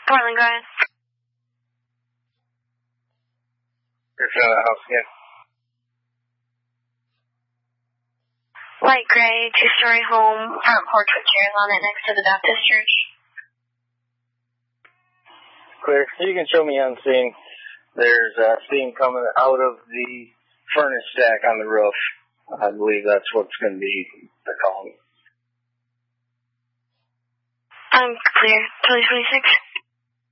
Portland, go ahead. Here's the house again. Light gray, 2-story home, front porch with chairs on it next to the Baptist church. Clear. You can show me on scene. There's steam coming out of the furnace stack on the roof. I believe that's what's going to be the call. I'm clear. 2026.